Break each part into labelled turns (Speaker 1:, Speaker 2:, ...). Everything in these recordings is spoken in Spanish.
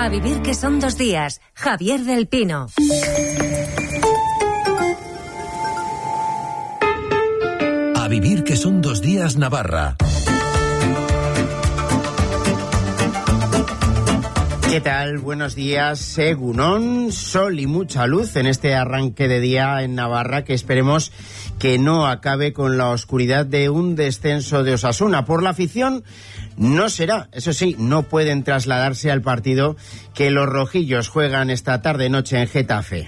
Speaker 1: A vivir que son 2 días. Javier del Pino.
Speaker 2: A vivir que son 2 días Navarra.
Speaker 3: ¿Qué tal? Buenos días, Egunon, sol y mucha luz en este arranque de día en Navarra, que esperemos que no acabe con la oscuridad de un descenso de Osasuna. Por la afición no será, eso sí, no pueden trasladarse al partido que los rojillos juegan esta tarde-noche en Getafe.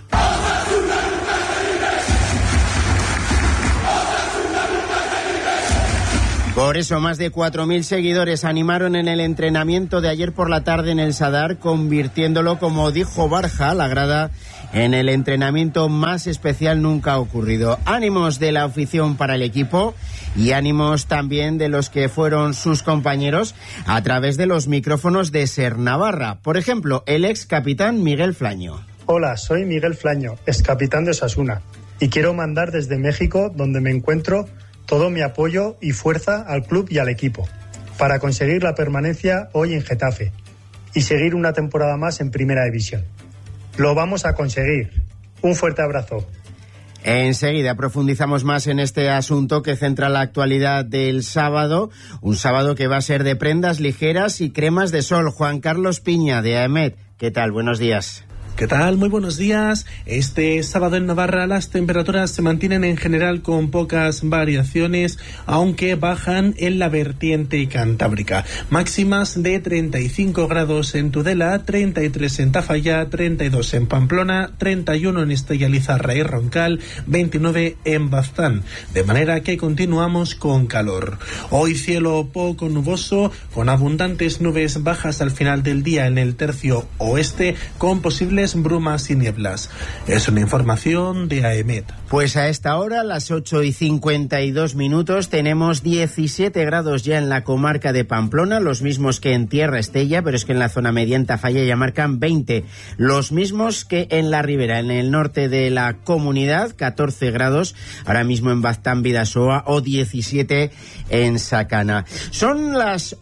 Speaker 3: Por eso, más de 4.000 seguidores animaron en el entrenamiento de ayer por la tarde en el Sadar, convirtiéndolo, como dijo Barja, la grada, en el entrenamiento más especial nunca ocurrido. Ánimos de la afición para el equipo y ánimos también de los que fueron sus compañeros a través de los micrófonos de Ser Navarra. Por ejemplo, el ex capitán Miguel Flaño.
Speaker 4: Hola, soy Miguel Flaño, ex capitán de Osasuna, y quiero mandar desde México, donde me encuentro, todo mi apoyo y fuerza al club y al equipo para conseguir la permanencia hoy en Getafe y seguir una temporada más en Primera División. Lo vamos a conseguir. Un fuerte abrazo.
Speaker 3: Enseguida profundizamos más en este asunto que centra la actualidad del sábado, un sábado que va a ser de prendas ligeras y cremas de sol. Juan Carlos Piña, de AEMET. ¿Qué tal? Buenos días.
Speaker 5: ¿Qué tal? Muy buenos días. Este sábado en Navarra las temperaturas se mantienen en general con pocas variaciones, aunque bajan en la vertiente cantábrica. Máximas de 35 grados en Tudela, 33 en Tafalla, 32 en Pamplona, 31 en Estella Lizarra y Roncal, 29 en Baztán. De manera que continuamos con calor. Hoy cielo poco nuboso, con abundantes nubes bajas al final del día en el tercio oeste, con posibles brumas y nieblas. Es una información de AEMET.
Speaker 3: Pues a esta hora, las 8:52, tenemos 17 grados ya en la comarca de Pamplona, los mismos que en Tierra Estella, pero es que en la zona media en Tafalla ya marcan 20, los mismos que en la Ribera, en el norte de la comunidad, 14 grados, ahora mismo en Baztán, Bidasoa, o 17 en Sacana. Son las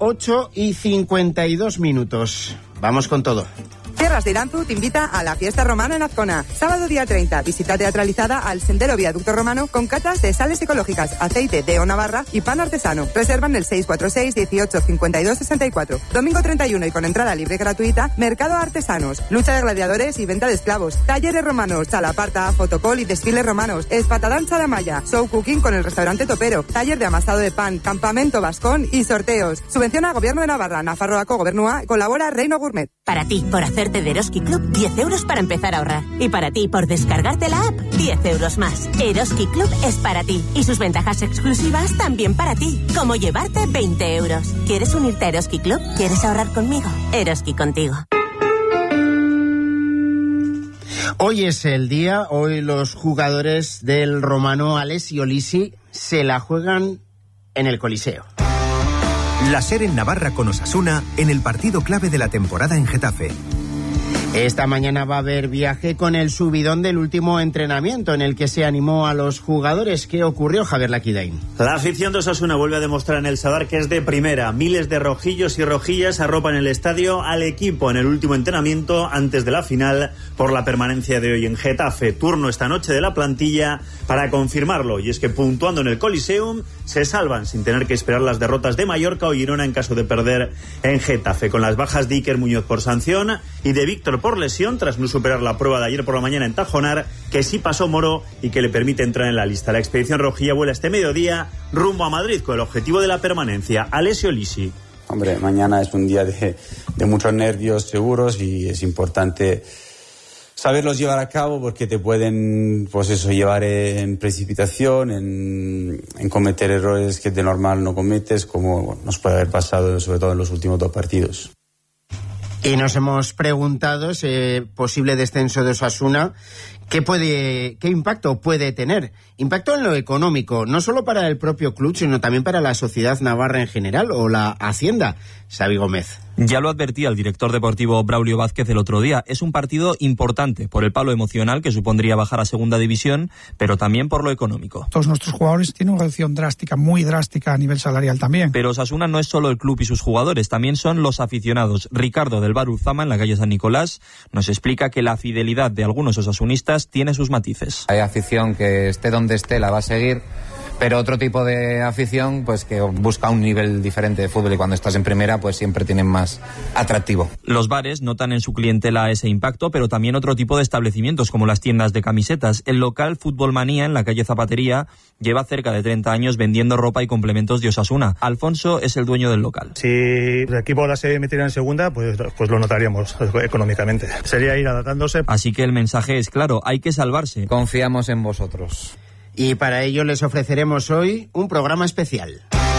Speaker 3: 8:52. Vamos con todo.
Speaker 6: Tierras de Iranzu te invita a la fiesta romana en Azcona. Sábado día 30, visita teatralizada al Sendero Viaducto Romano con catas de sales ecológicas, aceite de O Navarra y pan artesano. Reservan el 646 18 52 64. Domingo 31 y con entrada libre y gratuita, mercado artesanos, lucha de gladiadores y venta de esclavos, talleres romanos, chalaparta, fotocall y desfiles romanos, espatadán charamaya, show cooking con el restaurante Topero, taller de amasado de pan, campamento vascón y sorteos. Subvenciona Gobierno de Navarra, Nafarroako Gobernua, colabora Reino Gourmet.
Speaker 7: Para ti, por hacerte de Eroski Club, 10 euros para empezar a ahorrar. Y para ti, por descargarte la app, 10 euros más. Eroski Club es para ti. Y sus ventajas exclusivas también para ti. Como llevarte 20 euros. ¿Quieres unirte a Eroski Club? ¿Quieres ahorrar conmigo? Eroski contigo.
Speaker 3: Hoy es el día, hoy los jugadores del romano Alessio Lisi se la juegan en el Coliseo.
Speaker 8: La SER en Navarra con Osasuna en el partido clave de la temporada en Getafe.
Speaker 3: Esta mañana va a haber viaje con el subidón del último entrenamiento en el que se animó a los jugadores. ¿Qué ocurrió, Javier Laquidain?
Speaker 9: La afición de Osasuna vuelve a demostrar en el Sadar que es de primera. Miles de rojillos y rojillas arropan el estadio al equipo en el último entrenamiento antes de la final por la permanencia de hoy en Getafe. Turno esta noche de la plantilla para confirmarlo. Y es que puntuando en el Coliseum se salvan sin tener que esperar las derrotas de Mallorca o Girona en caso de perder en Getafe. Con las bajas de Iker Muñoz por sanción y de Víctor por lesión tras no superar la prueba de ayer por la mañana en Tajonar, que sí pasó Moro y que le permite entrar en la lista. La expedición rojilla vuela este mediodía rumbo a Madrid con el objetivo de la permanencia. Alessio Lisi.
Speaker 10: Hombre, mañana es un día de muchos nervios seguros y es importante saberlos llevar a cabo porque te pueden, pues eso, llevar en precipitación, en cometer errores que de normal no cometes, como nos puede haber pasado sobre todo en los últimos 2 partidos.
Speaker 3: Y nos hemos preguntado ese posible descenso de Osasuna ¿Qué impacto puede tener? Impacto en lo económico, no solo para el propio club, sino también para la sociedad navarra en general o la Hacienda. Xavi Gómez.
Speaker 11: Ya lo advertía el director deportivo Braulio Vázquez el otro día. Es un partido importante por el palo emocional que supondría bajar a segunda división, pero también por lo económico.
Speaker 12: Todos nuestros jugadores tienen una reducción drástica, muy drástica a nivel salarial también.
Speaker 11: Pero Osasuna no es solo el club y sus jugadores, también son los aficionados. Ricardo del Bar Ulzama, en la calle San Nicolás, nos explica que la fidelidad de algunos osasunistas tiene sus matices.
Speaker 13: Hay afición que esté donde esté, la va a seguir. Pero otro tipo de afición, pues que busca un nivel diferente de fútbol, y cuando estás en primera, pues siempre tienen más atractivo.
Speaker 11: Los bares notan en su clientela ese impacto, pero también otro tipo de establecimientos, como las tiendas de camisetas. El local Fútbol Manía, en la calle Zapatería, lleva cerca de 30 años vendiendo ropa y complementos de Osasuna. Alfonso es el dueño del local.
Speaker 14: Si el equipo ahora se metiera en segunda, pues lo notaríamos económicamente. Sería ir adaptándose.
Speaker 11: Así que el mensaje es claro, hay que salvarse.
Speaker 13: Confiamos en vosotros.
Speaker 3: Y para ello les ofreceremos hoy un programa especial.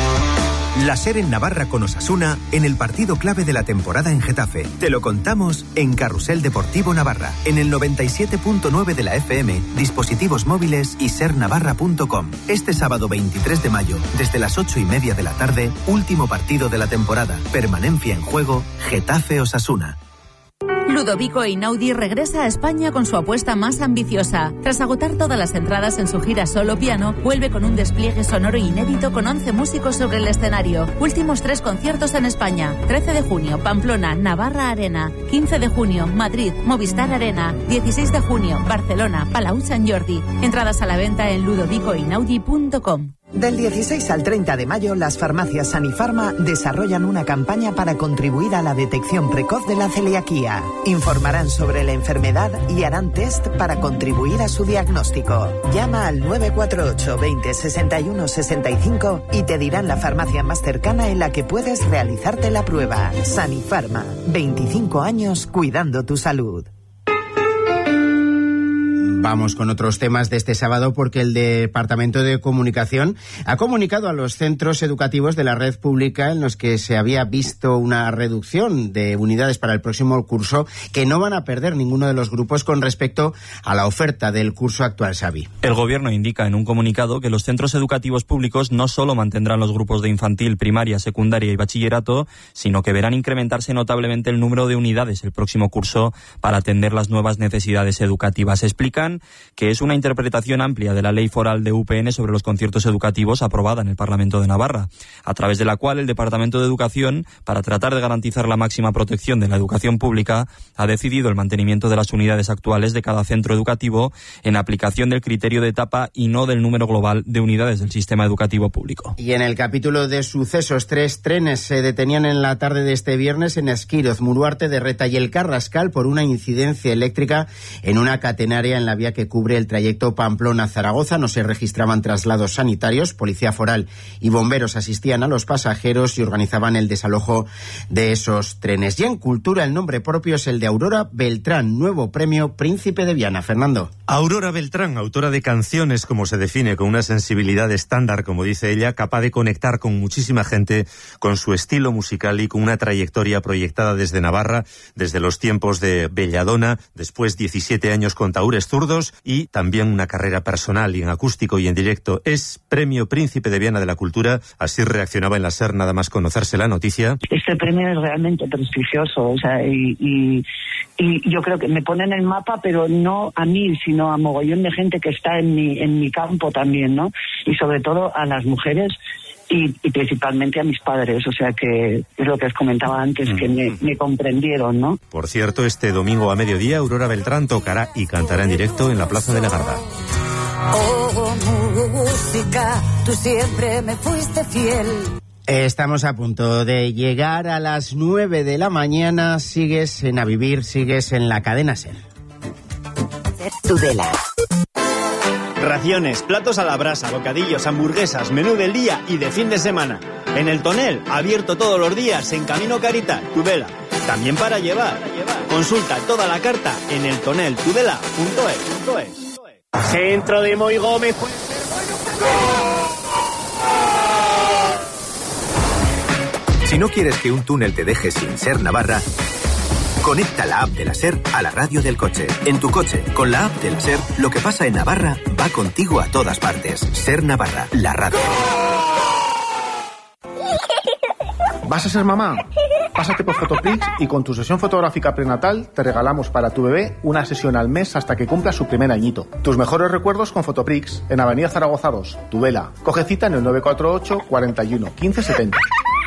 Speaker 8: La SER en Navarra con Osasuna en el partido clave de la temporada en Getafe. Te lo contamos en Carrusel Deportivo Navarra, en el 97.9 de la FM, dispositivos móviles y sernavarra.com. Este sábado 23 de mayo, desde las 8:30 de la tarde, último partido de la temporada. Permanencia en juego, Getafe-Osasuna.
Speaker 15: Ludovico Einaudi regresa a España con su apuesta más ambiciosa. Tras agotar todas las entradas en su gira solo piano, vuelve con un despliegue sonoro inédito con 11 músicos sobre el escenario. Últimos 3 conciertos en España. 13 de junio, Pamplona, Navarra Arena. 15 de junio, Madrid, Movistar Arena. 16 de junio, Barcelona, Palau Sant Jordi. Entradas a la venta en ludovicoeinaudi.com.
Speaker 16: Del 16 al 30 de mayo, las farmacias Sanifarma desarrollan una campaña para contribuir a la detección precoz de la celiaquía. Informarán sobre la enfermedad y harán test para contribuir a su diagnóstico. Llama al 948 20 61 65 y te dirán la farmacia más cercana en la que puedes realizarte la prueba. Sanifarma, 25 años cuidando tu salud.
Speaker 3: Vamos con otros temas de este sábado, porque el Departamento de Comunicación ha comunicado a los centros educativos de la red pública en los que se había visto una reducción de unidades para el próximo curso que no van a perder ninguno de los grupos con respecto a la oferta del curso actual, Xavi.
Speaker 11: El Gobierno indica en un comunicado que los centros educativos públicos no solo mantendrán los grupos de infantil, primaria, secundaria y bachillerato, sino que verán incrementarse notablemente el número de unidades el próximo curso para atender las nuevas necesidades educativas. Explican que es una interpretación amplia de la Ley Foral de UPN sobre los conciertos educativos aprobada en el Parlamento de Navarra, a través de la cual el Departamento de Educación, para tratar de garantizar la máxima protección de la educación pública, ha decidido el mantenimiento de las unidades actuales de cada centro educativo en aplicación del criterio de etapa y no del número global de unidades del sistema educativo público.
Speaker 3: Y en el capítulo de sucesos, 3 trenes se detenían en la tarde de este viernes en Esquiroz, Muruarte de Reta y el Carrascal por una incidencia eléctrica en una catenaria en la vía que cubre el trayecto Pamplona-Zaragoza. No se registraban traslados sanitarios. Policía Foral y bomberos asistían a los pasajeros y organizaban el desalojo de esos trenes. Y en cultura, el nombre propio es el de Aurora Beltrán, nuevo premio Príncipe de Viana. Fernando.
Speaker 17: Aurora Beltrán, autora de canciones, como se define, con una sensibilidad estándar, como dice ella, capaz de conectar con muchísima gente, con su estilo musical y con una trayectoria proyectada desde Navarra, desde los tiempos de Belladona, después 17 años con Tahúres Zurdos y también una carrera personal y en acústico y en directo. Es premio Príncipe de Viana de la Cultura, así reaccionaba en la SER nada más conocerse la noticia.
Speaker 18: Este premio es realmente prestigioso, o sea, y yo creo que me pone en el mapa, pero no a mí, sino a mogollón de gente que está en mi campo también, ¿no? Y sobre todo a las mujeres y principalmente a mis padres, o sea que es lo que os comentaba antes, que me comprendieron, ¿no?
Speaker 17: Por cierto, este domingo a mediodía Aurora Beltrán tocará y cantará en directo en la Plaza de la Garda.
Speaker 19: Oh, música, tú siempre me fuiste fiel.
Speaker 3: Estamos a punto de llegar a las 9 de la mañana. Sigues en A Vivir, sigues en la cadena SER.
Speaker 19: Tudela.
Speaker 20: Raciones, platos a la brasa, bocadillos, hamburguesas, menú del día y de fin de semana. En el Tonel, abierto todos los días en Camino Caritat, Tudela. También para llevar. Consulta toda la carta en eltoneltudela.es.
Speaker 21: Centro de Moy Gómez.
Speaker 8: Si no quieres que un túnel te deje sin ser Navarra, Conecta la app de la SER a la radio del coche. En tu coche, con la app de la SER, lo que pasa en Navarra va contigo a todas partes. SER Navarra, la radio.
Speaker 1: ¿Vas a ser mamá? Pásate por Fotoprix y con tu sesión fotográfica prenatal te regalamos para tu bebé una sesión al mes hasta que cumpla su primer añito. Tus mejores recuerdos con Fotoprix en Avenida Zaragoza 2, Tudela. Coge cita en el 948 41 15 70.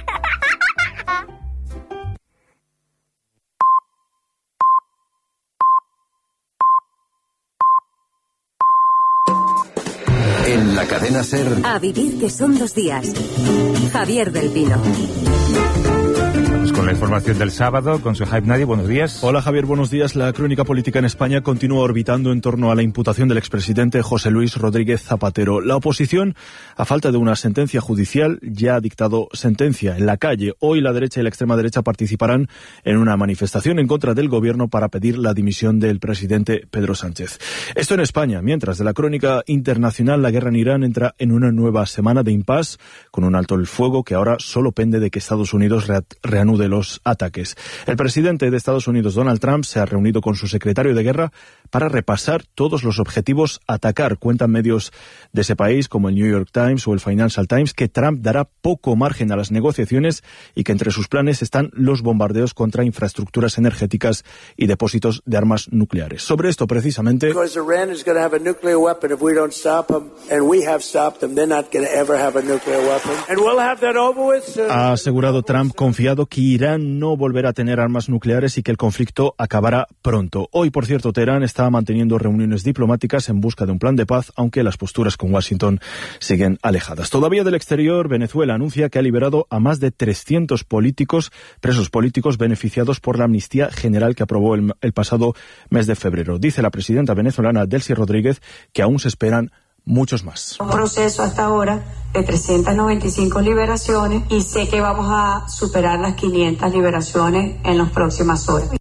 Speaker 2: En la cadena SER.
Speaker 22: A vivir que son 2 días. Javier del Pino.
Speaker 23: Con la información del sábado, con Suhaib Nadi, buenos días.
Speaker 24: Hola Javier, buenos días. La crónica política en España continúa orbitando en torno a la imputación del expresidente José Luis Rodríguez Zapatero. La oposición, a falta de una sentencia judicial, ya ha dictado sentencia en la calle. Hoy la derecha y la extrema derecha participarán en una manifestación en contra del gobierno para pedir la dimisión del presidente Pedro Sánchez. Esto en España, mientras de la crónica internacional, la guerra en Irán entra en una nueva semana de impasse con un alto el fuego que ahora solo pende de que Estados Unidos reanude los ataques. El presidente de Estados Unidos, Donald Trump, se ha reunido con su secretario de guerra para repasar todos los objetivos a atacar. Cuentan medios de ese país como el New York Times o el Financial Times que Trump dará poco margen a las negociaciones y que entre sus planes están los bombardeos contra infraestructuras energéticas y depósitos de armas nucleares. Sobre esto precisamente ha asegurado Trump confiado que Irán no volverá a tener armas nucleares y que el conflicto acabará pronto. Hoy, por cierto, Teherán está manteniendo reuniones diplomáticas en busca de un plan de paz, aunque las posturas con Washington siguen alejadas. Todavía del exterior, Venezuela anuncia que ha liberado a más de 300 presos políticos beneficiados por la amnistía general que aprobó el pasado mes de febrero. Dice la presidenta venezolana Delcy Rodríguez que aún se esperan muchos más.
Speaker 25: Un proceso hasta ahora de 395 liberaciones y sé que vamos a superar las 500 liberaciones en las próximas horas.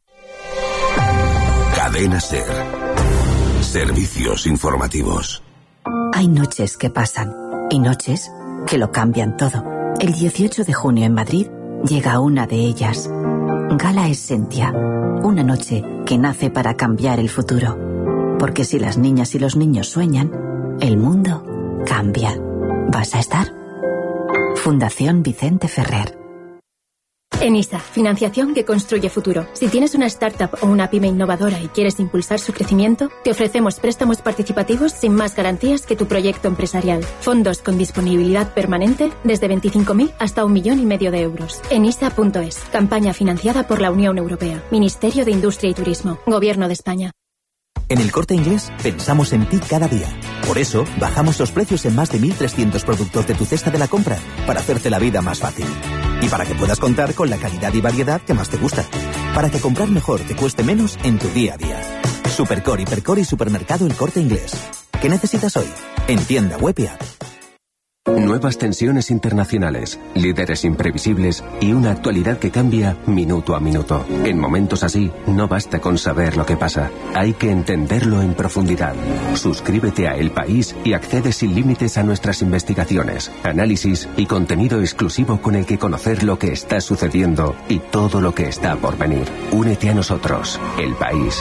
Speaker 2: Cadena SER. Servicios informativos.
Speaker 22: Hay noches que pasan y noches que lo cambian todo. El 18 de junio en Madrid llega una de ellas. Gala Essentia. Una noche que nace para cambiar el futuro. Porque si las niñas y los niños sueñan, el mundo cambia. ¿Vas a estar? Fundación Vicente Ferrer.
Speaker 26: ENISA, financiación que construye futuro. Si tienes una startup o una pyme innovadora y quieres impulsar su crecimiento, te ofrecemos préstamos participativos sin más garantías que tu proyecto empresarial. Fondos con disponibilidad permanente desde 25.000 hasta 1,5 millones de euros. enisa.es. Campaña financiada por la Unión Europea. Ministerio de Industria y Turismo. Gobierno de España.
Speaker 27: En El Corte Inglés pensamos en ti cada día. Por eso, bajamos los precios en más de 1.300 productos de tu cesta de la compra, para hacerte la vida más fácil. Y para que puedas contar con la calidad y variedad que más te gusta. Para que comprar mejor te cueste menos en tu día a día. Supercore, Hipercore y Supermercado El Corte Inglés. ¿Qué necesitas hoy? En tienda web y app.
Speaker 2: Nuevas tensiones internacionales, líderes imprevisibles y una actualidad que cambia minuto a minuto. En momentos así, no basta con saber lo que pasa, hay que entenderlo en profundidad. Suscríbete a El País y accede sin límites a nuestras investigaciones, análisis y contenido exclusivo con el que conocer lo que está sucediendo y todo lo que está por venir. Únete a nosotros, El País.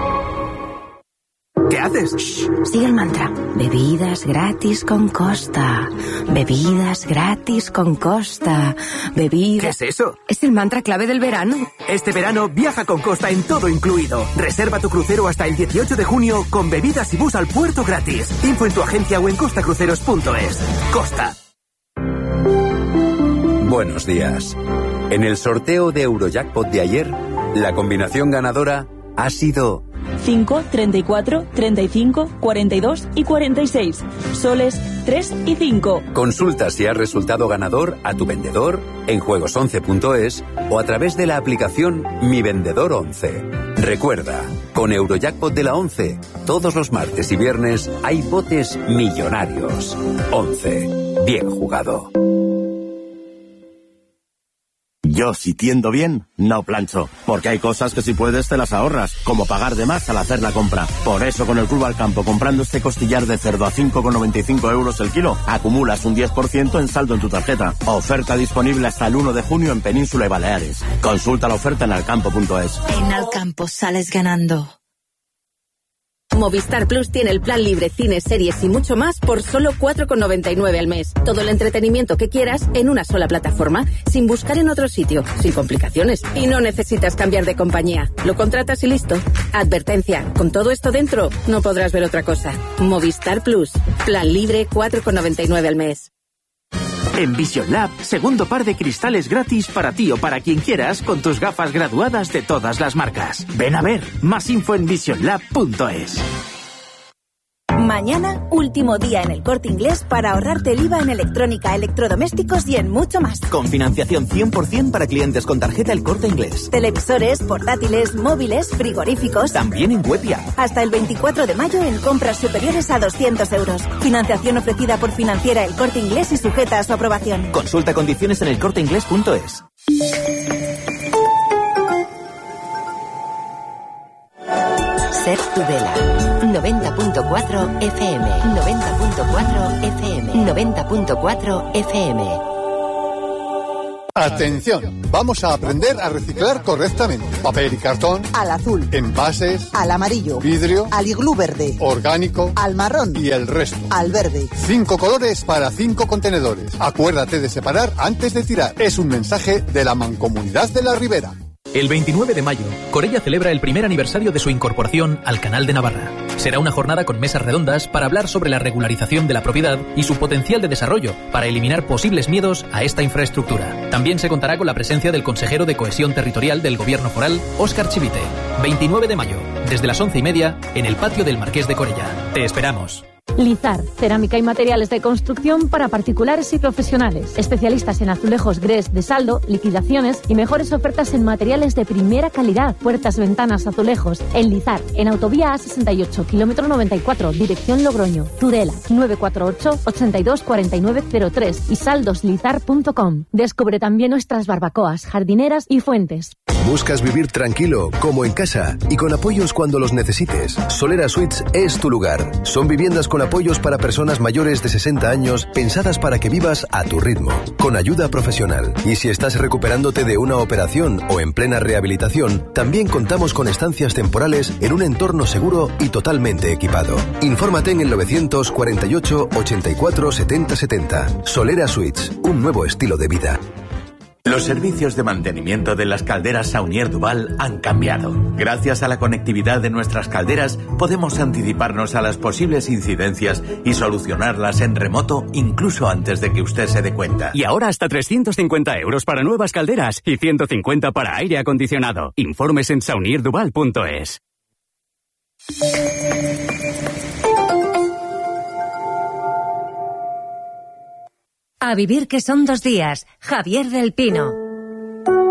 Speaker 27: ¿Qué haces?
Speaker 22: Shh, sigue el mantra. Bebidas gratis con Costa. Bebidas gratis con Costa. Bebidas...
Speaker 27: ¿Qué es eso?
Speaker 22: Es el mantra clave del verano.
Speaker 27: Este verano viaja con Costa en todo incluido. Reserva tu crucero hasta el 18 de junio con bebidas y bus al puerto gratis. Info en tu agencia o en costacruceros.es. Costa.
Speaker 28: Buenos días. En el sorteo de Eurojackpot de ayer, la combinación ganadora ha sido
Speaker 29: 5, 34, 35, 42 y 46. Soles 3 y 5.
Speaker 28: Consulta si has resultado ganador a tu vendedor en juegos11.es o a través de la aplicación Mi Vendedor 11. Recuerda, con Eurojackpot de la 11, todos los martes y viernes hay botes millonarios. 11. Bien jugado.
Speaker 4: Yo, si tiendo bien, no plancho, porque hay cosas que si puedes te las ahorras, como pagar de más al hacer la compra. Por eso, con el Club Alcampo, comprando este costillar de cerdo a 5,95 euros el kilo, acumulas un 10% en saldo en tu tarjeta. Oferta disponible hasta el 1 de junio en Península y Baleares. Consulta la oferta en alcampo.es.
Speaker 5: En Alcampo sales ganando.
Speaker 6: Movistar Plus tiene el plan libre, cines, series y mucho más por solo 4,99 al mes. Todo el entretenimiento que quieras en una sola plataforma, sin buscar en otro sitio, sin complicaciones. Y no necesitas cambiar de compañía. Lo contratas y listo. Advertencia, con todo esto dentro, no podrás ver otra cosa. Movistar Plus, plan libre, 4,99 al mes.
Speaker 7: En Vision Lab, segundo par de cristales gratis para ti o para quien quieras con tus gafas graduadas de todas las marcas. Ven a ver, más info en visionlab.es.
Speaker 9: Mañana, último día en el Corte Inglés para ahorrarte el IVA en electrónica, electrodomésticos y en mucho más.
Speaker 27: Con financiación 100% para clientes con tarjeta El Corte Inglés.
Speaker 9: Televisores, portátiles, móviles, frigoríficos.
Speaker 27: También en Webia.
Speaker 9: Hasta el 24 de mayo en compras superiores a 200 euros. Financiación ofrecida por Financiera El Corte Inglés y sujeta a su aprobación.
Speaker 27: Consulta condiciones en elcorteinglés.es.
Speaker 10: Ser Tudela. 90.4 FM. 90.4 FM. 90.4 FM.
Speaker 12: Atención, vamos a aprender a reciclar correctamente. Papel y cartón.
Speaker 13: Al azul.
Speaker 12: Envases.
Speaker 13: Al amarillo.
Speaker 12: Vidrio.
Speaker 13: Al iglú verde.
Speaker 12: Orgánico.
Speaker 13: Al marrón.
Speaker 12: Y el resto.
Speaker 13: Al verde.
Speaker 12: 5 colores para 5 contenedores. Acuérdate de separar antes de tirar. Es un mensaje de la Mancomunidad de la Ribera.
Speaker 14: El 29 de mayo, Corella celebra el primer aniversario de su incorporación al Canal de Navarra. Será una jornada con mesas redondas para hablar sobre la regularización de la propiedad y su potencial de desarrollo para eliminar posibles miedos a esta infraestructura. También se contará con la presencia del consejero de Cohesión Territorial del Gobierno Foral, Óscar Chivite. 29 de mayo, desde las 11:30, en el patio del Marqués de Corella. Te esperamos.
Speaker 30: Lizar, cerámica y materiales de construcción para particulares y profesionales. Especialistas en azulejos GRES de saldo, liquidaciones y mejores ofertas en materiales de primera calidad. Puertas, ventanas, azulejos. En Lizar, en Autovía A68, kilómetro 94, dirección Logroño. Tudela, 948 82 4903 y saldoslizar.com. Descubre también nuestras barbacoas, jardineras y fuentes.
Speaker 31: ¿Buscas vivir tranquilo, como en casa, y con apoyos cuando los necesites? Solera Suites es tu lugar. Son viviendas con apoyos para personas mayores de 60 años, pensadas para que vivas a tu ritmo, con ayuda profesional. Y si estás recuperándote de una operación o en plena rehabilitación, también contamos con estancias temporales en un entorno seguro y totalmente equipado. Infórmate en el 948 84 70 70. Solera Suites, un nuevo estilo de vida.
Speaker 32: Los servicios de mantenimiento de las calderas Saunier Duval han cambiado. Gracias a la conectividad de nuestras calderas, podemos anticiparnos a las posibles incidencias y solucionarlas en remoto incluso antes de que usted se dé cuenta.
Speaker 33: Y ahora hasta 350 euros para nuevas calderas y 150 para aire acondicionado. Informes en saunierduval.es.
Speaker 34: A vivir que son 2 días. Javier del Pino.